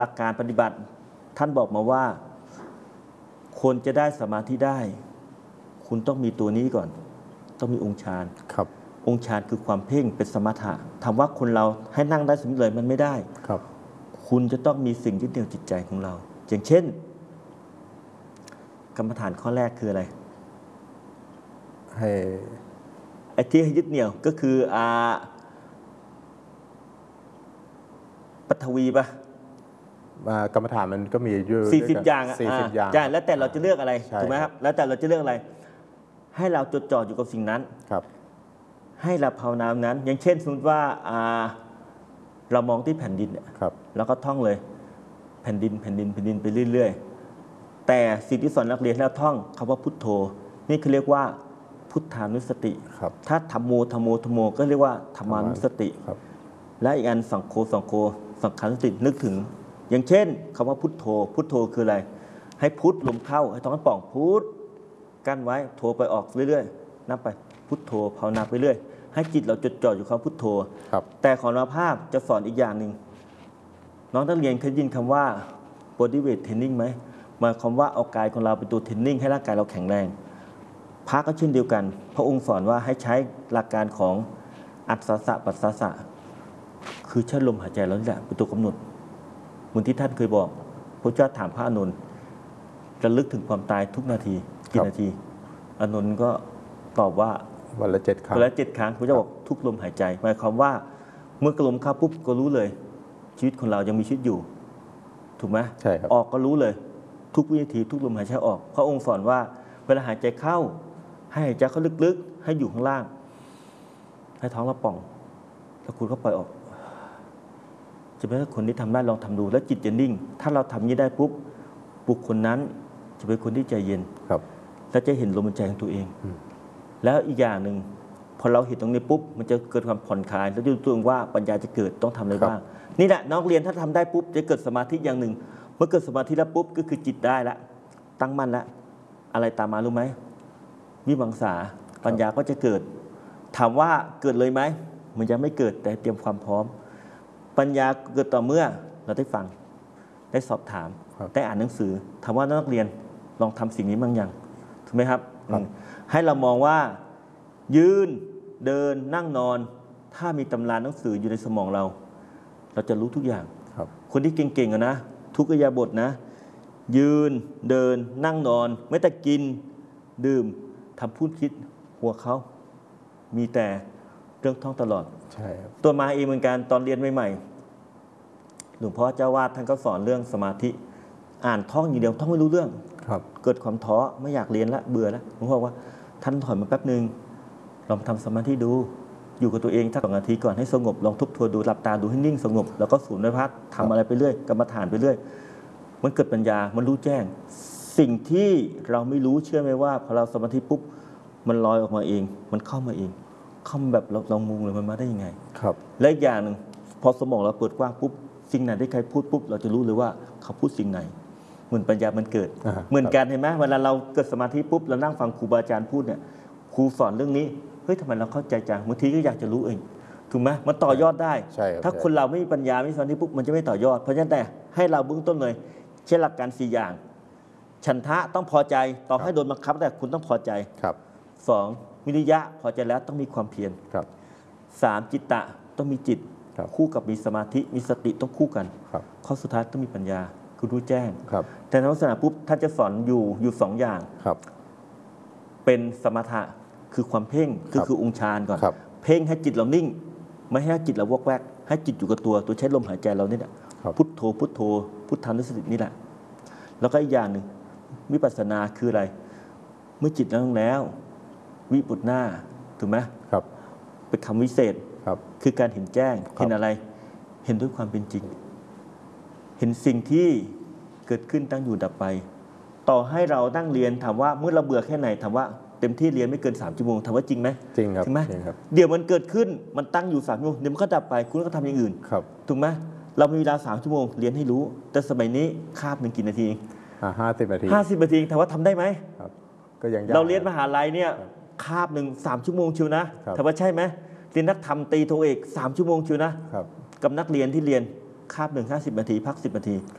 หลักการปฏิบัติท่านบอกมาว่าคนจะได้สมาธิได้คุณต้องมีตัวนี้ก่อนต้องมีองค์ฌานครับองค์ฌานคือความเพ่งเป็นสมถะถามว่าคนเราให้นั่งได้สมมติเลยมันไม่ได้ครับคุณจะต้องมีสิ่งยึดเหนี่ยวจิตใจของเราอย่างเช่นกรรมฐานข้อแรกคืออะไรให้ไอ้ที่ให้ยึดเหนี่ยวก็คือปฐวีปะกรรมฐานมันก็มีอยู่ 40 อย่าง 40 อย่างใช่แล้วแต่เราจะเลือกอะไรใช่ถูกไหมครับแล้วแต่เราจะเลือกอะไรให้เราจดจ่ออยู่กับสิ่งนั้นครับให้เราภาวนานั้นอย่างเช่นสมมติว่าเรามองที่แผ่นดินเนี่ยแล้วก็ท่องเลยแผ่นดินแผ่นดินแผ่นดินไปเรื่อยๆแต่สิ่งที่สอนนักเรียนแล้วท่องคำว่าพุทโธนี่คือเรียกว่าพุทธานุสติถ้าธัมโมธัมโมธัมโมก็เรียกว่าธรรมานุสติและอีกอันสังโฆสังโฆสังขานุสตินึกถึงอย่างเช่นคำว่าพุทโธพุทโธคืออะไรให้พุทลมเข้าให้ท้องป่องพุทกั้นไว้โธไปออกเรื่อยๆนับไปพุทโธภาวนาไปเรื่อยให้จิตเราจดจ่ออยู่คำพุทโธแต่ของเราภาพจะสอนอีกอย่างหนึ่งน้องนักเรียนเคยยินคำว่า body weight training ไหมหมายความว่าเอากายของเราเป็นตัวเทรนนิ่งให้ร่างกายเราแข็งแรงพระก็เช่นเดียวกันพระองค์สอนว่าให้ใช้หลักการของอัศสะปัสสะคือใช้ลมหายใจแล้วนี่แหละเป็นตัวกำหนดเหมือนที่ท่านเคยบอกพระเจ้าถามพระอานนท์ระลึกถึงความตายทุกนาทีกี่นาทีอานนท์ก็ตอบว่าวันละ7 ครั้งวันละ7 ครั้งพระเจ้าบอกทุกลมหายใจหมายความว่าเมื่อกลมเข้าปุ๊บก็รู้เลยชีวิตของเรายังมีชีวิตอยู่ถูกไหมใช่ครับออกก็รู้เลยทุกวินาทีทุกลมหายใจออกพระองค์สอนว่าเวลาหายใจเข้าให้หายใจเข้าลึกๆให้อยู่ข้างล่างให้ท้องเราป่องแล้วคุณก็ปล่อยออกจะเป็นคนที่ทำได้ลองทำดูแล้วจิตจะนิ่งถ้าเราทำนี้ได้ปุ๊บบุคคลนั้นจะเป็นคนที่ใจเย็นและจะเห็นลมหายใจของตัวเองแล้วอีกอย่างหนึ่งพอเราเห็นตรงนี้ปุ๊บมันจะเกิดความผ่อนคลายแล้วดูตัวว่าปัญญาจะเกิดต้องทำอะไรบ้างนี่แหละนักเรียนถ้าทำได้ปุ๊บจะเกิดสมาธิอย่างหนึ่งเมื่อเกิดสมาธิแล้วปุ๊บก็คือจิตได้ละตั้งมั่นละอะไรตามมารู้ไหมวิมังสาปัญญาก็จะเกิดถามว่าเกิดเลยไหมมันยังไม่เกิดแต่เตรียมความพร้อมปัญญาเกิดต่อเมื่อเราได้ฟังได้สอบถามได้อ่านหนังสือถามว่านักเรียนลองทำสิ่งนี้บ้างยังถูกไหมครับให้เรามองว่ายืนเดินนั่งนอนถ้ามีตำราหนังสืออยู่ในสมองเราจะรู้ทุกอย่างคนที่เก่งๆนะทุกอิริยาบถนะยืนเดินนั่งนอนไม่แต่กินดื่มทำพูดคิดหัวเขามีแต่เรื่องท่องตลอดใช่ครับตัวมาเองเหมือนกันตอนเรียนใหม่ๆหลวงพ่อเจ้าวาดท่านก็สอนเรื่องสมาธิอ่านท่องอย่างเดียวท่องไม่รู้เรื่องเกิดความท้อไม่อยากเรียนละเบื่อแล้วหลวงพ่อว่าท่านถอยมาแป๊บนึงลองทำสมาธิดูอยู่กับตัวเองสัก2 นาทีก่อนให้สงบลองทบทวนดูหลับตาดูให้นิ่งสงบแล้วก็สูญไพัดทำอะไรไปเรื่อยกรรมฐานไปเรื่อยมันเกิดปัญญามันรู้แจ้งสิ่งที่เราไม่รู้เชื่อไหมว่าพอเราสมาธิปุ๊บมันลอยออกมาเองมันเข้ามาเองเข้ามาแบบเรางงเลยมันมาได้ยังไงและอีกอย่างหนึ่งพอสมองเราเปิดกว้างปุ๊บสิ่งไหนที่ใครพูดปุ๊บเราจะรู้เลยว่าเขาพูดสิ่งไหนเหมือนปัญญามันเกิดเหมือนกันเห็นไหมเวลาเราเกิดสมาธิปุ๊บเรานั่งฟังครูบาอาจารย์พูดเนี่ยครูสอนเรื่องนี้เฮ้ยทำไมเราเข้าใจจังบางทีก็อยากจะรู้เองถูกไหมมันต่อยอดได้ถ้าคนเราไม่มีปัญญาไม่มีสมาธิปุ๊บมันจะไม่ต่อยอดเพราะฉะนั้นแต่ให้เราเบื้องต้นเลยเช่นหลักการ4 อย่างฉันทะต้องพอใจต่อให้โดนบังคับแต่คุณต้องพอใจ2วิริยะพอใจแล้วต้องมีความเพียร3จิตตะต้องมีจิตคู่กับมีสมาธิมีสติต้องคู่กันข้อสุดท้ายต้องมีปัญญาคือรู้แจ้งแต่ในลักษณะปุ๊บท่านจะสอนอยู่2 อย่างเป็นสมถะคือความเพ่งคือองค์ฌานก่อนเพ่งให้จิตเรานิ่งไม่ให้จิตเราวอกแวกให้จิตอยู่กับตัวใช้ลมหายใจเรานี่แหละพุทโธพุทโธพุทธานุสตินี่แหละแล้วก็อีกอย่างหนึ่งวิปัสสนาคืออะไรเมื่อจิตนั่งแล้ววิปุตหน้าถูกไหมเป็นคำวิเศษคือการเห็นแจ้งเห็นอะไรเห็นด้วยความเป็นจริงเห็นสิ่งที่เกิดขึ้นตั้งอยู่ดับไปต่อให้เรานั่งเรียนถามว่าเมื่อเราเบื่อแค่ไหนถามว่าเต็มที่เรียนไม่เกิน3 ชั่วโมงถามว่าจริงไหมจริงครับใช่ไหมเดี๋ยวมันเกิดขึ้นมันตั้งอยู่3 ชั่วโมงเดี๋ยวมันก็ดับไปคุณก็ทำอย่างอื่นถูกไหมเรามีเวลา3 ชั่วโมงเรียนให้รู้แต่สมัยนี้คาบหนึ่งกี่นาที 50 นาที 50 นาทีถามว่าทำได้ไหมก็ยังเราเรียนมหาลัยเนี่ยคาบหนึ่ง3 ชั่วโมงชิวนะถามว่าใช่ไหมเรียนนักธรรมตีโทเอก3 ชั่วโมงชิวนะกับนักเรียนที่เรียนคาบหนึ่ง50 นาทีพัก10 นาที